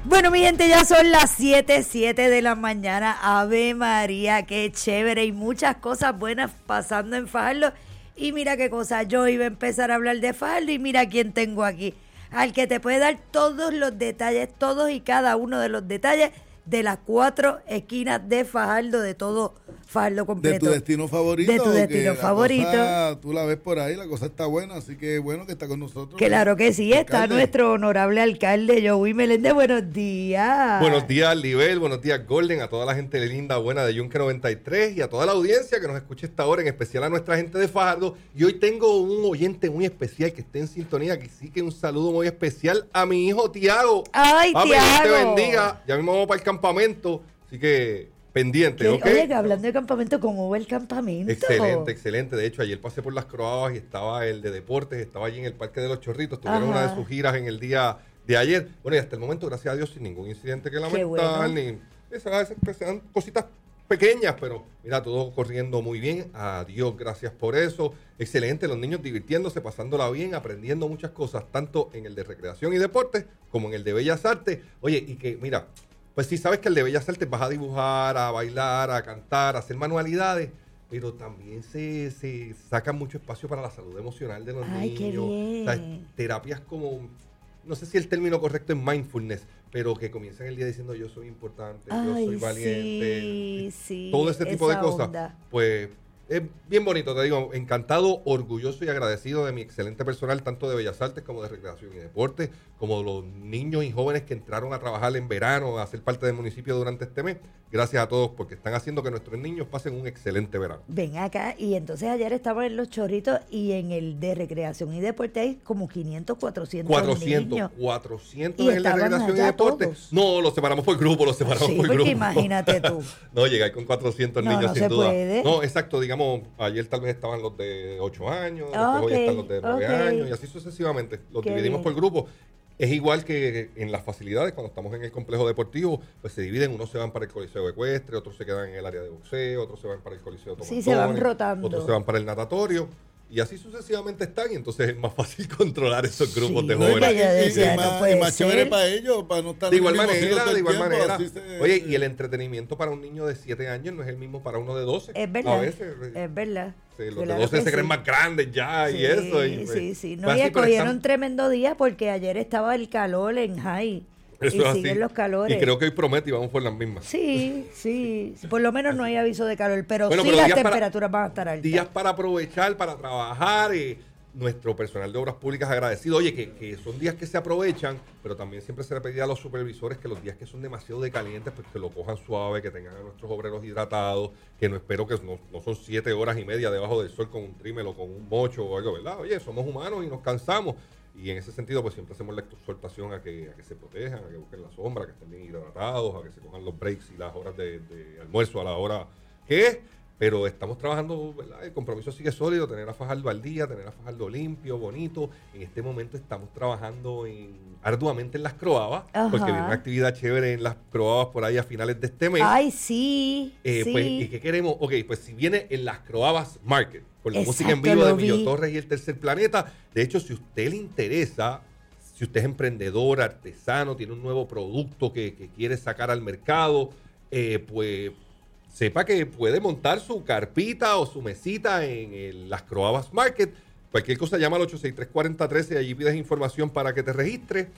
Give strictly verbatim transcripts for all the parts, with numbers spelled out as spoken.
Bueno, mi gente, ya son las siete, siete de la mañana. Ave María, qué chévere y muchas cosas buenas pasando en Fajardo. Y mira qué cosa, yo iba a empezar a hablar de Fajardo y mira quién tengo aquí. Al que te puede dar todos los detalles, todos y cada uno de los detalles de las cuatro esquinas de Fajardo, de todo Fajardo completo. De tu destino favorito. De tu destino favorito. Cosa, tú la ves por ahí, la cosa está buena, así que bueno que está con nosotros. Claro que sí, está alcalde. nuestro honorable alcalde, Joey Meléndez. Buenos días. Buenos días, Libel, buenos días, Golden, a toda la gente linda, buena de Yunque noventa y tres y a toda la audiencia que nos escucha esta hora, en especial a nuestra gente de Fajardo. Y hoy tengo un oyente muy especial que esté en sintonía, que sí que un saludo muy especial a mi hijo Tiago. Ay, Papi, Dios te Tiago. bendiga. Ya mismo vamos para el campamento, así que pendiente, ¿Qué? ¿ok? Oye, que hablando de campamento, ¿cómo va el campamento? Excelente, excelente. De hecho, ayer pasé por las Croabas y estaba el de deportes, estaba allí en el Parque de los Chorritos. Tuvieron Ajá. una de sus giras en el día de ayer. Bueno, y hasta el momento, gracias a Dios, sin ningún incidente que lamentar, bueno. ni esas, esas, esas cositas pequeñas, pero mira, todo corriendo muy bien. A Dios, gracias por eso. Excelente, los niños divirtiéndose, pasándola bien, aprendiendo muchas cosas, tanto en el de recreación y deportes como en el de bellas artes. Oye, y que, mira, pues sí, sabes que el de bellas artes vas a dibujar, a bailar, a cantar, a hacer manualidades, pero también se, se saca mucho espacio para la salud emocional de los Ay, niños. qué bien. O sea, terapias como, no sé si el término correcto es mindfulness, pero que comienzan el día diciendo yo soy importante, Ay, yo soy valiente, sí, sí, todo ese tipo de esa cosas. onda. Pues es bien bonito, te digo, encantado, orgulloso y agradecido de mi excelente personal, tanto de Bellas Artes como de Recreación y Deportes, como de los niños y jóvenes que entraron a trabajar en verano, a ser parte del municipio durante este mes. Gracias a todos porque están haciendo que nuestros niños pasen un excelente verano. Ven acá, y entonces ayer estaban en Los Chorritos y en el de recreación y deporte hay como quinientos, cuatrocientos cuatrocientos, niños. cuatrocientos ¿Y en el de estaban Recreación y allá Deportes. todos? No, los separamos por grupo, los separamos Sí, por porque grupo. imagínate tú. No, llegar con cuatrocientos No, niños no sin se duda. puede. No, exacto, digamos, ayer tal vez estaban los de ocho años, después Ok, hoy están los de nueve ok. años y así sucesivamente. Los Qué dividimos bien. por grupo. Es igual que en las facilidades, cuando estamos en el complejo deportivo, pues se dividen, unos se van para el coliseo ecuestre, otros se quedan en el área de boxeo, otros se van para el coliseo de Sí, se van Tomontones, rotando. otros se van para el natatorio, y así sucesivamente están, y entonces es más fácil controlar esos grupos Sí, de no, jóvenes. ya, ya Y- y- decía, y no más, puede y más chévere ser. para ellos, para no estar De igual en el mismo sitio manera, todo de el igual tiempo, manera. así se- Oye, y el entretenimiento para un niño de siete años no es el mismo para uno de doce. Es verdad, A veces, es verdad. sí, los Claro de doce que se creen sí. más grandes ya Sí, y eso. Y, pues, sí, sí. No, pues y así, pero escogieron están- tremendo día porque ayer estaba el calor en high. eso y es así. siguen los calores. Y creo que hoy promete y vamos por las mismas. Sí, sí. Por lo menos no hay aviso de calor, pero Bueno, sí pero las días para- temperaturas van a estar altas. Días para aprovechar, para trabajar. Y nuestro personal de obras públicas agradecido. Oye, que, que son días que se aprovechan, pero también siempre se le pedía a los supervisores que los días que son demasiado de calientes, pues que lo cojan suave, que tengan a nuestros obreros hidratados, que no espero que no, no son siete horas y media debajo del sol con un trímel o con un mocho o algo, ¿verdad? Oye, somos humanos y nos cansamos. Y en ese sentido, pues siempre hacemos la exhortación a que, a que se protejan, a que busquen la sombra, que estén bien hidratados, a que se cojan los breaks y las horas de, de almuerzo a la hora que es. Pero estamos trabajando, ¿verdad? El compromiso sigue sólido, tener a Fajardo al día, tener a Fajardo limpio, bonito. En este momento estamos trabajando en, arduamente en las Croabas, Ajá. porque viene una actividad chévere en las Croabas por ahí a finales de este mes. Ay, sí, Eh, sí. Pues, ¿y qué queremos? Ok, pues si viene en las Croabas Market, con la Exacto, música en vivo de lo vi. Millo Torres y el Tercer Planeta. De hecho, si a usted le interesa, si usted es emprendedor, artesano, tiene un nuevo producto que, que quiere sacar al mercado, eh, pues sepa que puede montar su carpita o su mesita en el- las Croabas Market. Cualquier cosa llama al ocho seis tres, cuatro cero uno tres y allí pides información para que te registres.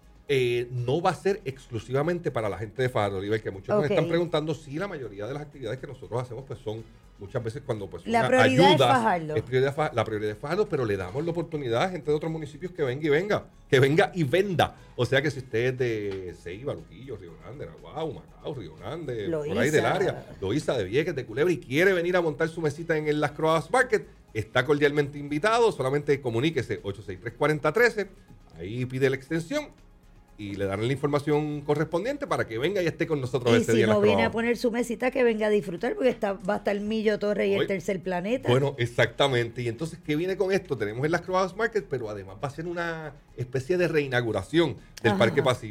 Eh, no va a ser exclusivamente para la gente de Fajardo, Oliver, que muchos Ok. nos están preguntando si la mayoría de las actividades que nosotros hacemos pues son muchas veces cuando pues son La una- prioridad es ayudas, Fajardo. es prioridad Fa- la prioridad es Fajardo, pero le damos la oportunidad a gente de otros municipios que venga y venga, que venga y venda. O sea que si usted es de Ceiba, Luquillo, Río Grande, Naguao, Macao, Río Grande, por ahí del Loíza. área, Loíza, de Vieques, de Culebra y quiere venir a montar su mesita en el Las Croabas Market, está cordialmente invitado. Solamente comuníquese ocho seis tres, cuatro cero uno tres, ahí pide la extensión y le darán la información correspondiente para que venga y esté con nosotros Y ese si día en no las viene a Croabas. poner su mesita, que venga a disfrutar, porque está, va a estar Millo Torres y el Oye, Tercer Planeta. Bueno, exactamente. Y entonces, ¿qué viene con esto? Tenemos en las Croabas Market, pero además va a ser una especie de reinauguración del Ajá. parque pasivo.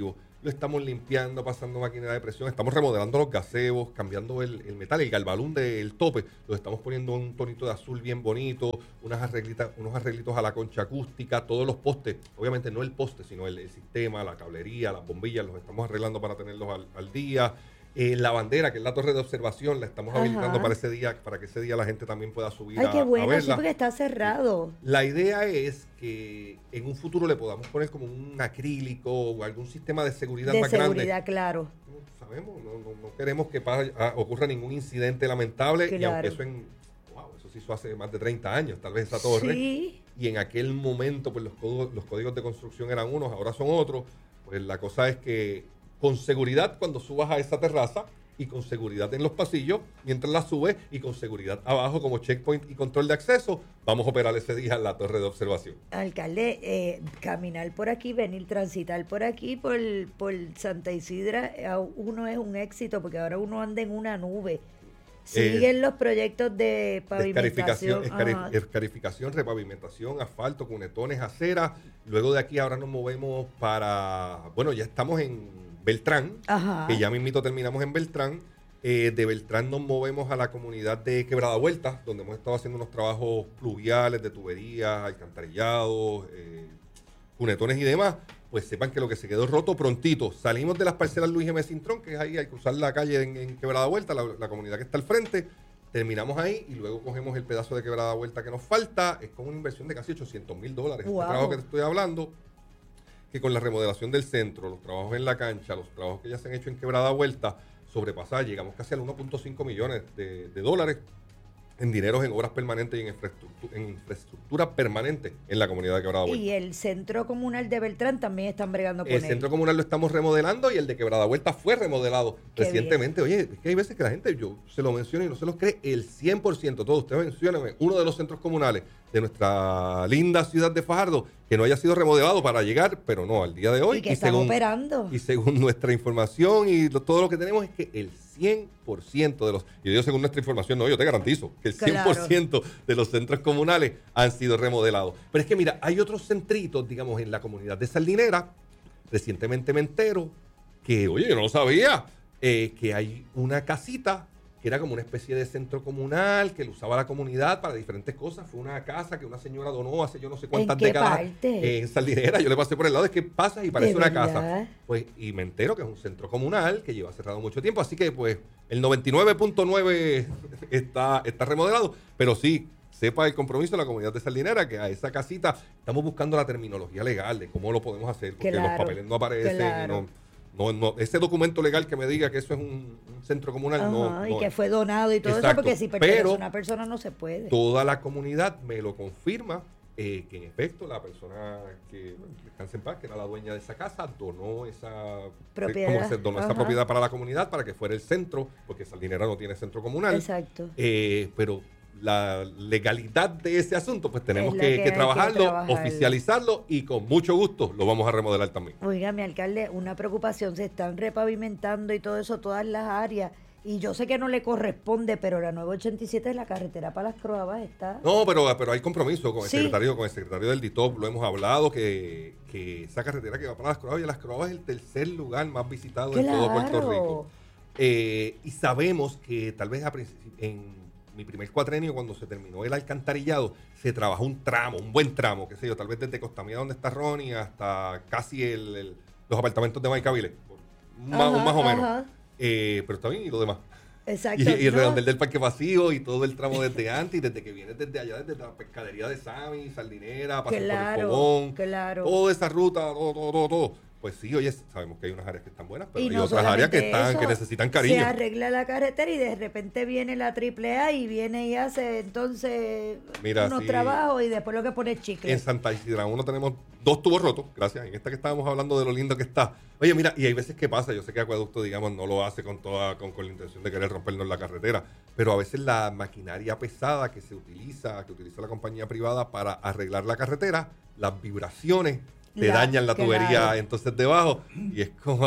lo estamos limpiando, pasando máquina de presión, estamos remodelando los gazebos, cambiando el, el metal, el galbalún del tope, lo estamos poniendo un tonito de azul bien bonito, unas arreglitas, unos arreglitos a la concha acústica, todos los postes, obviamente no el poste, sino el, el sistema, la cablería, las bombillas, los estamos arreglando para tenerlos al, al día. Eh, la bandera, que es la torre de observación, la estamos Ajá. habilitando para ese día, para que ese día la gente también pueda subir Ay, a, qué bueno, a verla. sí, porque está cerrado. La idea es que en un futuro le podamos poner como un acrílico o algún sistema de seguridad De más seguridad, grande. claro. No sabemos, no, no, no queremos que pase, ah, ocurra ningún incidente lamentable. Claro. Y aunque eso en, wow, eso se hizo hace más de treinta años, tal vez esa torre. Sí. Y en aquel momento, pues los códigos, los códigos de construcción eran unos, ahora son otros. Pues la cosa es que con seguridad cuando subas a esa terraza, y con seguridad en los pasillos mientras la subes, y con seguridad abajo como checkpoint y control de acceso, vamos a operar ese día en la torre de observación. Alcalde, eh, caminar por aquí, venir, transitar por aquí, por, por Santa Isidra, eh, uno es un éxito porque ahora uno anda en una nube. Siguen Eh, los proyectos de pavimentación. Escarificación, Ajá. escari- escarificación, repavimentación, asfalto, cunetones, acera. Luego de aquí ahora nos movemos para, bueno, ya estamos en Beltrán, Ajá. que ya mismito terminamos en Beltrán. Eh, de Beltrán nos movemos a la comunidad de Quebrada Vuelta, donde hemos estado haciendo unos trabajos pluviales de tuberías, alcantarillados, eh, cunetones y demás. Pues sepan que lo que se quedó roto prontito. Salimos de las parcelas Luis G. Cintrón, que es ahí al cruzar la calle en, en Quebrada Vuelta, la, la comunidad que está al frente. Terminamos ahí y luego cogemos el pedazo de Quebrada Vuelta que nos falta. Es con una inversión de casi ochocientos mil dólares. Wow. Este trabajo que te estoy hablando, que con la remodelación del centro, los trabajos en la cancha, los trabajos que ya se han hecho en Quebrada Vuelta, sobrepasar, llegamos casi al uno punto cinco millones de, de dólares en dineros en obras permanentes y en infraestructura, en infraestructura permanente en la comunidad de Quebrada Vuelta. Y el centro comunal de Beltrán también están bregando con El él. centro comunal lo estamos remodelando y el de Quebrada Vuelta fue remodelado Qué recientemente. Oye, es que hay veces que la gente, yo se lo menciono y no se los cree, el cien por ciento, todos ustedes menciónenme uno de los centros comunales de nuestra linda ciudad de Fajardo que no haya sido remodelado para llegar, pero no, al día de hoy. Y que están operando. Y según nuestra información y lo- todo lo que tenemos es que el cien por ciento de los, y yo digo según nuestra información, no, yo te garantizo que el cien por ciento de los centros comunales han sido remodelados. Pero es que mira, hay otros centritos, digamos, en la comunidad de Sardinera, recientemente me entero que, oye, yo no lo sabía, eh, que hay una casita que era como una especie de centro comunal que lo usaba la comunidad para diferentes cosas. Fue una casa que una señora donó hace yo no sé cuántas ¿En qué décadas parte? eh, en Sardinera. Yo le pasé por el lado, es que pasa y parece ¿De una verdad? casa. Pues, y me entero que es un centro comunal que lleva cerrado mucho tiempo, así que pues el noventa y nueve punto nueve está, está remodelado, pero sí, sepa el compromiso de la comunidad de Sardinera que a esa casita estamos buscando la terminología legal de cómo lo podemos hacer, porque Claro, los papeles no aparecen, claro. y no, no, no, ese documento legal que me diga que eso es un, un centro comunal, no, Ajá, no y que es. fue donado y todo eso, Exacto, porque si pertenece pero a una persona no se puede. Toda la comunidad me lo confirma, eh, que en efecto la persona que, bueno, descanse en paz, que era la dueña de esa casa, donó esa Propiedad. como se donó esa Ajá. propiedad para la comunidad para que fuera el centro, porque Sardinera no tiene centro comunal. Exacto. Eh, pero la legalidad de ese asunto, pues tenemos Es la que, que que hay que trabajarlo, trabajarlo. oficializarlo y con mucho gusto lo vamos a remodelar también. Oiga, mi alcalde, una preocupación, se están repavimentando y todo eso, todas las áreas, y yo sé que no le corresponde, pero la nueve ochenta y siete de la carretera para las Croabas está... No, pero, pero hay compromiso con el Sí. secretario, con el secretario del D I T O P, lo hemos hablado, que, que esa carretera que va para las Croabas, y las Croabas es el tercer lugar más visitado en todo Puerto Claro. Rico. Eh, y sabemos que tal vez a principi- en mi primer cuatrenio, cuando se terminó el alcantarillado, se trabajó un tramo, un buen tramo, qué sé yo, tal vez desde Costamía, donde está Ronnie, hasta casi el, el- los apartamentos de Maicavile, más, Ajá, más o menos. ajá. Eh, pero está bien, y lo demás. Exacto. Y, y el ¿no? redondel del Parque Vacío y todo el tramo desde antes y desde que vienes desde allá, desde la pescadería de Sami, Sardinera, pasas Claro, por el Fogón, claro. toda esa ruta, todo, todo, todo, todo. Pues sí, oye, sabemos que hay unas áreas que están buenas, pero Y hay no otras áreas que solamente están, eso, que necesitan Se cariño. arregla la carretera y de repente viene la triple A y viene y hace entonces Mira, unos sí. trabajos y después lo que pone es chicle. En Santa Isidra uno tenemos dos tubos rotos, gracias. En esta que estábamos hablando de lo lindo que está. Oye, mira, y hay veces que pasa, yo sé que Acueducto, digamos, no lo hace con toda, con, con la intención de querer rompernos la carretera, pero a veces la maquinaria pesada que se utiliza, que utiliza la compañía privada para arreglar la carretera, las vibraciones te La- dañan la tubería claro. entonces debajo, y es como, ay,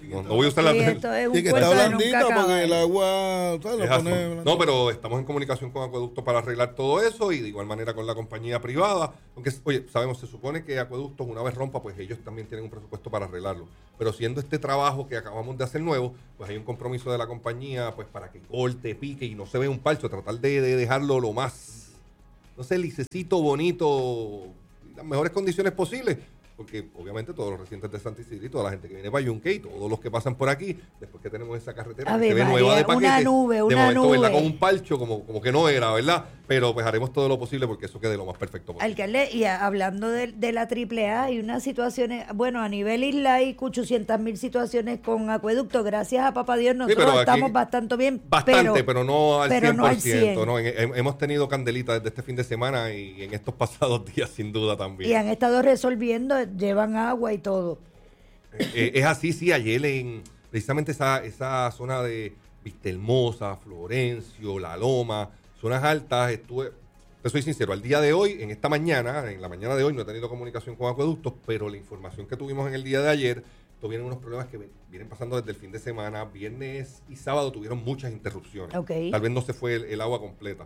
No, no voy a usar la Sí, esto es un Sí, que cuento está de nunca blandita acabar. porque el agua, ¿sabes? Es Lo así. pone blandita. No, pero estamos en comunicación con Acueducto para arreglar todo eso y de igual manera con la compañía privada. Aunque, oye, sabemos, se supone que Acueducto una vez rompa, pues ellos también tienen un presupuesto para arreglarlo. Pero siendo este trabajo que acabamos de hacer nuevo, pues hay un compromiso de la compañía pues para que corte, pique y no se vea un parcho, tratar de, de dejarlo lo más, no sé, lisecito, bonito, las mejores condiciones posibles. Porque obviamente todos los residentes de Santa Isidro y toda la gente que viene para Yunque y todos los que pasan por aquí, después que tenemos esa carretera Ave que se ve María, nueva de paquete, una nube, de una momento verla nube. con un parcho como, como que no era, ¿verdad? Pero pues haremos todo lo posible porque eso quede lo más perfecto posible. Alcalde, y a- hablando de, de la triple A, hay unas situaciones, bueno, a nivel isla hay ochocientas mil situaciones con acueducto. Gracias a papá Dios, nosotros pero aquí- estamos bastante bien. Bastante, pero, pero, no al pero cien no por al ciento. cien. ¿no? En- en- hemos tenido candelitas desde este fin de semana y en estos pasados días sin duda también. Y han estado resolviendo, llevan agua y todo. Eh, es así, sí, ayer en precisamente esa, esa zona de Vistelmosa, Florencio, La Loma, zonas altas, estuve, te soy sincero, al día de hoy, en esta mañana, en la mañana de hoy no he tenido comunicación con Acueductos, pero la información que tuvimos en el día de ayer, tuvieron unos problemas que ven- vienen pasando desde el fin de semana, viernes y sábado tuvieron muchas interrupciones. Ok. Tal vez no se fue el, el agua completa.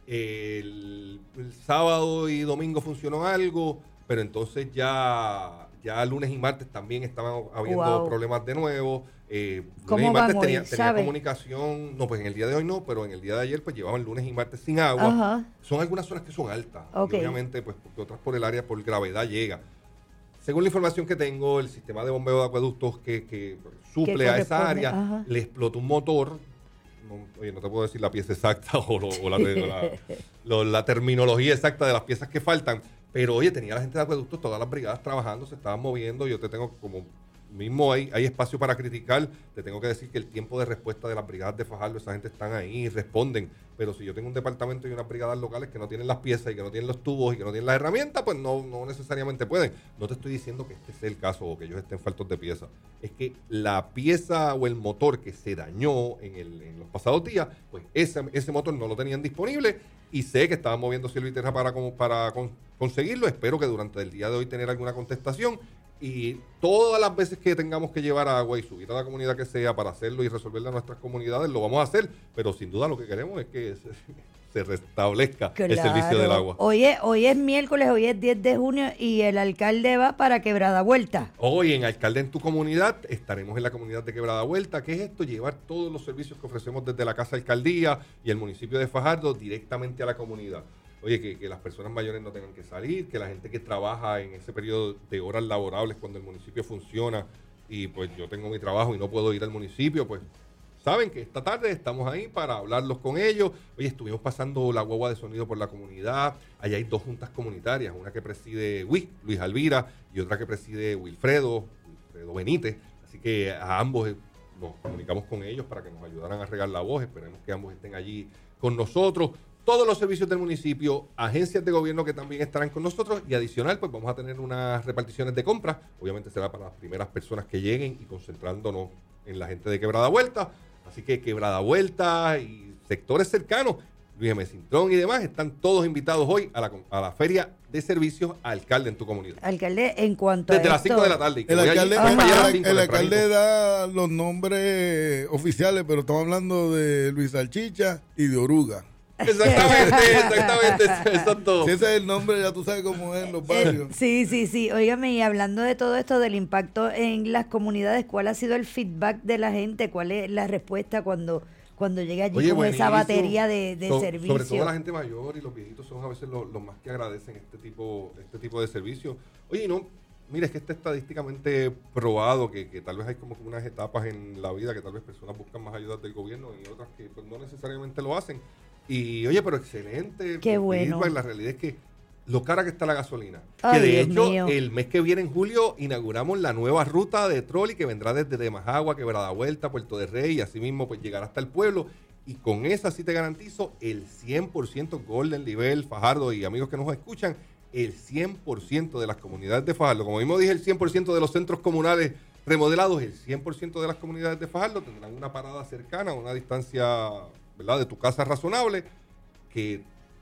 El, el sábado y domingo funcionó algo, pero entonces ya, ya lunes y martes también estaban habiendo Wow. problemas de nuevo. Eh, ¿Cómo lunes y martes van tenía, hoy, tenía sabe? comunicación, no, pues en el día de hoy no, pero en el día de ayer pues llevaban lunes y martes sin agua. Ajá. Son algunas zonas que son altas, Ok. y obviamente pues porque otras por el área por gravedad llega. Según la información que tengo, el sistema de bombeo de acueductos que, que suple Que a esa corresponde, área, ajá. le explotó un motor. No, oye, no te puedo decir la pieza exacta o, lo- o la, la- lo- la terminología exacta de las piezas que faltan, pero oye, tenía la gente de acueductos, todas las brigadas trabajando, se estaban moviendo. Yo te tengo como mismo hay, hay espacio para criticar, te tengo que decir que el tiempo de respuesta de las brigadas de Fajardo, esa gente están ahí, responden, pero si yo tengo un departamento y unas brigadas locales que no tienen las piezas y que no tienen los tubos y que no tienen las herramientas, pues no, no necesariamente pueden. No te estoy diciendo que este sea el caso o que ellos estén faltos de piezas, es que la pieza o el motor que se dañó en, el, en los pasados días, pues ese, ese motor no lo tenían disponible y sé que estaban moviendo cielo y tierra para, como- para con- conseguirlo. Espero que durante el día de hoy tener alguna contestación. Y todas las veces que tengamos que llevar agua y subir a la comunidad que sea para hacerlo y resolverle a nuestras comunidades, lo vamos a hacer. Pero sin duda lo que queremos es que se, se restablezca el servicio del agua. Hoy es, hoy es miércoles, hoy es diez de junio y el alcalde va para Quebrada Vuelta. Hoy en Alcalde en tu Comunidad estaremos en la comunidad de Quebrada Vuelta. ¿Qué es esto? Llevar todos los servicios que ofrecemos desde la Casa Alcaldía y el municipio de Fajardo directamente a la comunidad. Oye, que, que las personas mayores no tengan que salir, que la gente que trabaja en ese periodo de horas laborables cuando el municipio funciona y pues yo tengo mi trabajo y no puedo ir al municipio, pues saben que esta tarde estamos ahí para hablarlos con ellos. Oye, estuvimos pasando la guagua de sonido por la comunidad. Allá hay dos juntas comunitarias, una que preside Luis, Luis Alvira, y otra que preside Wilfredo, Wilfredo Benítez. Así que a ambos eh, nos comunicamos con ellos para que nos ayudaran a regar la voz. Esperemos que ambos estén allí con nosotros. Todos los servicios del municipio, agencias de gobierno que también estarán con nosotros y adicional, pues vamos a tener unas reparticiones de compras. Obviamente será para las primeras personas que lleguen y concentrándonos en la gente de Quebrada Vuelta. Así que Quebrada Vuelta y sectores cercanos, Luis M. Cintrón y demás, están todos invitados hoy a la, a la Feria de Servicios Alcalde en tu Comunidad. Alcalde, en cuanto Desde a las esto, cinco de la tarde. Y que El voy allí, alcalde, voy el, para allá a las el- cinco el tempranito. alcalde da los nombres oficiales, pero estamos hablando de Luis Salchicha y de Oruga. Exactamente, exactamente. Eso es todo. Si ese es el nombre, ya tú sabes cómo es en los Eh, barrios. sí, sí, sí. Óigame, y hablando de todo esto del impacto en las comunidades, ¿cuál ha sido el feedback de la gente? ¿Cuál es la respuesta cuando, cuando llega allí Oye, con esa buenísimo. batería de, de So- servicio? Sobre todo la gente mayor y los viejitos son a veces los, los más que agradecen este tipo, este tipo de servicio. Oye, no, mira, es que está estadísticamente probado que, que tal vez hay como que unas etapas en la vida que tal vez personas buscan más ayuda del gobierno y otras que pues, no necesariamente lo hacen. Y oye, pero excelente. Qué bueno. feedback. La realidad es que lo cara que está la gasolina. Ay, que de Dios hecho, mío. el mes que viene en julio inauguramos la nueva ruta de trolley que vendrá desde Demajagua, Quebrada Vuelta, Puerto de Rey y así mismo pues llegará hasta el pueblo. Y con esa sí te garantizo el cien por ciento Golden Level, Fajardo y amigos que nos escuchan, el cien por ciento de las comunidades de Fajardo. Como mismo dije, el cien por ciento de los centros comunales remodelados, el cien por ciento de las comunidades de Fajardo tendrán una parada cercana, una distancia, ¿verdad?, de tu casa razonable, que bueno,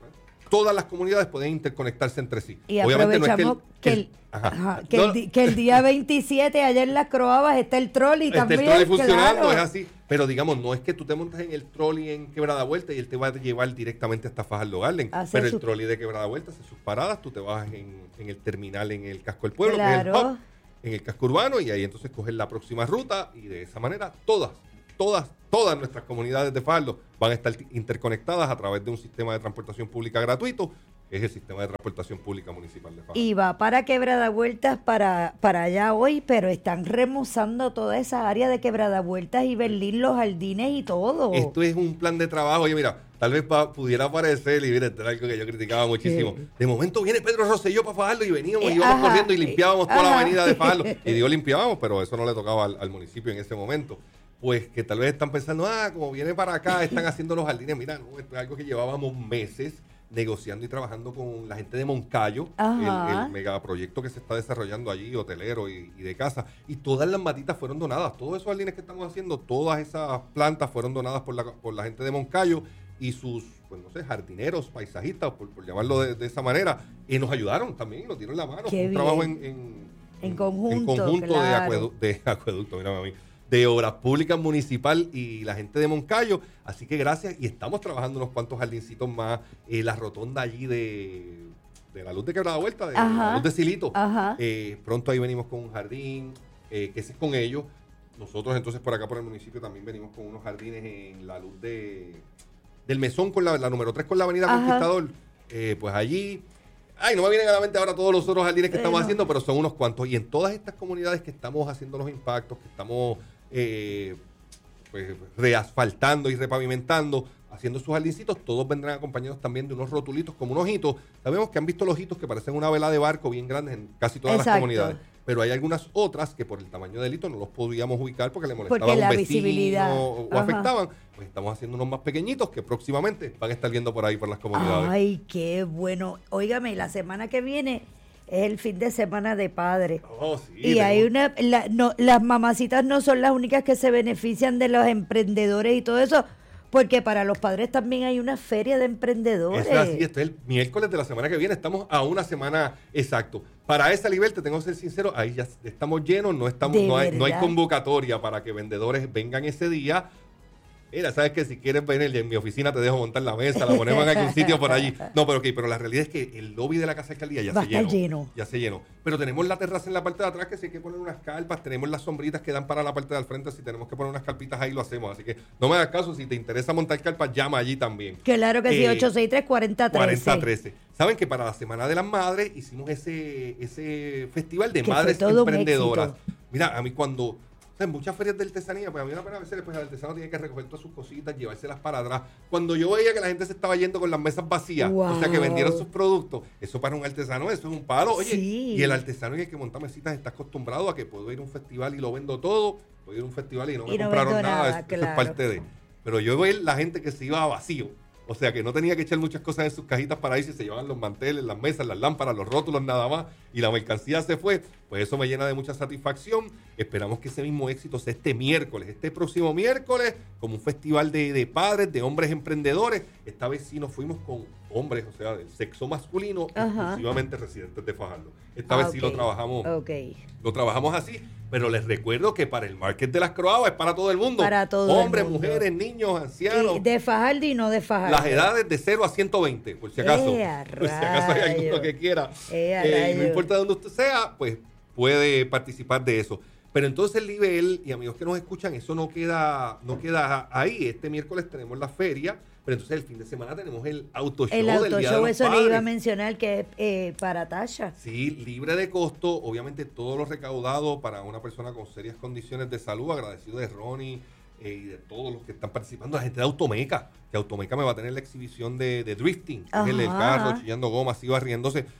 todas las comunidades pueden interconectarse entre sí. Y Obviamente aprovechamos no es que el, que, el, el, ajá. ajá, que, No, el, di- que el día veintisiete, allá en Las Croabas, está el trolley Está también. el trolley funcionando, claro. es así. Pero digamos, no es que tú te montas en el trolley en Quebrada Vuelta y él te va a llevar directamente hasta Fajardo Garden. Hace Pero su- el trolley de Quebrada Vuelta hace sus paradas, tú te vas en, en el terminal en el casco del pueblo, Claro. que es el hub, en el casco urbano, y ahí entonces coges la próxima ruta y de esa manera todas, todas, todas nuestras comunidades de Fajardo van a estar interconectadas a través de un sistema de transportación pública gratuito, que es el sistema de transportación pública municipal de Fajardo. Y va para Quebrada Vueltas para, para allá hoy, pero están remozando toda esa área de Quebrada Vueltas y Berlín, los jardines y todo. Esto es un plan de trabajo. Oye, mira, tal vez pa- pudiera parecer, y mira, esto era algo que yo criticaba muchísimo. Sí. De momento viene Pedro Rosselló para Fajardo y veníamos, Eh, íbamos ajá, corriendo y limpiábamos toda la ajá. avenida de Fajardo. Y digo limpiábamos, pero eso no le tocaba al, al municipio en ese momento. Pues que tal vez están pensando, ah, como viene para acá, están haciendo los jardines. Mira, no, esto es algo que llevábamos meses negociando y trabajando con la gente de Moncayo, Ajá. el, el megaproyecto que se está desarrollando allí, hotelero y, y de casa. Y todas las matitas fueron donadas. Todos esos jardines que estamos haciendo, todas esas plantas fueron donadas por la, por la gente de Moncayo y sus, pues no sé, jardineros, paisajistas, por, por llamarlo de, de esa manera, y nos ayudaron también, nos dieron la mano. Qué Fue un bien. trabajo en, en, En conjunto, en conjunto de, claro. acuedu- de acueducto, mira, mami, de Obras Públicas Municipal y la gente de Moncayo. Así que gracias. Y estamos trabajando unos cuantos jardincitos más. Eh, la rotonda allí de, de la Luz de Quebrada Vuelta, de Ajá. la Luz de Silito. Ajá. Eh, pronto ahí venimos con un jardín, eh, que ese es con ellos. Nosotros entonces por acá por el municipio también venimos con unos jardines en la Luz de del Mesón, con la, la número tres con la Avenida Ajá. Conquistador. Eh, pues allí... Ay, no me vienen a la mente ahora todos los otros jardines que Eh, estamos no. haciendo, pero son unos cuantos. Y en todas estas comunidades que estamos haciendo los impactos, que estamos eh, pues, reasfaltando y repavimentando, haciendo sus jardincitos, todos vendrán acompañados también de unos rotulitos como unos ojitos. Sabemos que han visto los ojitos que parecen una vela de barco bien grandes en casi todas Exacto. las comunidades. Pero hay algunas otras que por el tamaño del hito no los podíamos ubicar porque le molestaba Porque a un la vecino visibilidad. o, o Ajá. afectaban. Pues estamos haciendo unos más pequeñitos que próximamente van a estar viendo por ahí por las comunidades. Ay, qué bueno. Óigame, la semana que viene es el fin de semana de padre. Oh, sí, Y hay tenemos- una, la- no, las mamacitas no son las únicas que se benefician de los emprendedores y todo eso, porque para los padres también hay una feria de emprendedores. Es así, este es el miércoles de la semana que viene. Estamos a una semana exacto. Para esa Libertad, tengo que ser sincero, ahí ya estamos llenos, no estamos, ¿De no hay, no hay verdad? convocatoria para que vendedores vengan ese día. Mira, sabes que si quieres venir en mi oficina te dejo montar la mesa, la ponemos en algún sitio por allí. No, pero ok, pero la realidad es que el lobby de la Casa de Alcaldía ya Va a se estar llenó. lleno. Ya se llenó. Pero tenemos la terraza en la parte de atrás que si hay que poner unas carpas, tenemos las sombritas que dan para la parte de al frente, si tenemos que poner unas carpitas ahí lo hacemos. Así que no me hagas caso, si te interesa montar carpas, llama allí también. Claro que sí, Eh, ocho seis tres, cuatro cero uno tres. cuarenta trece. Saben que para la Semana de las Madres hicimos ese, ese festival de Que fue madres todo un emprendedoras. éxito. Mira, a mí cuando, o sea, en muchas ferias de artesanía, pues a mí una pena a veces pues, el artesano tiene que recoger todas sus cositas, llevárselas para atrás. Cuando yo veía que la gente se estaba yendo con las mesas vacías, o sea, que Wow. vendieron sus productos, eso para un artesano, eso es un palo. Oye, Sí. y el artesano en el que monta mesitas está acostumbrado a que puedo ir a un festival y lo vendo todo, puedo ir a un festival y no me Y no compraron vendo nada, nada, eso, eso es claro. parte de... Pero yo veo la gente que se iba a vacío. O sea, que no tenía que echar muchas cosas en sus cajitas para irse, se llevaban los manteles, las mesas, las lámparas, los rótulos, nada más, y la mercancía se fue. Pues eso me llena de mucha satisfacción. Esperamos que ese mismo éxito sea este miércoles, este próximo miércoles, como un festival de, de padres, de hombres emprendedores. Esta vez sí nos fuimos con hombres, o sea, del sexo masculino, Ajá. exclusivamente residentes de Fajardo. Esta Ah, vez sí ok. lo trabajamos. Ok. Lo trabajamos así, pero les recuerdo que para el market de las Croabas es para todo el mundo. Para todo el Hombres, mundo. mujeres, niños, ancianos. Y de Fajardo y no de Fajardo. Las edades de cero a ciento veinte, por si acaso. ¡Eh, a Por si acaso hay alguno rayos! que quiera. ¡Eh, a Eh, no rayos! importa dónde usted sea, pues puede participar de eso. Pero entonces el nivel, y amigos que nos escuchan, eso no queda, no queda ahí. Este miércoles tenemos la feria, pero entonces el fin de semana tenemos el auto show El del auto Día de show, los eso le Padres. iba a mencionar que es eh, para Tasha. Sí, libre de costo, obviamente todo lo recaudado para una persona con serias condiciones de salud, agradecido de Ronnie eh, y de todos los que están participando, la gente de Automeca, que Automeca me va a tener la exhibición de, de drifting, que es el, el Ajá. carro chillando gomas, iba riéndose.